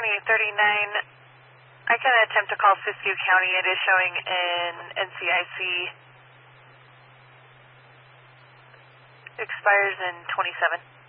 2839. I can attempt to call Siskiyou County. It is showing in NCIC. Expires in 27.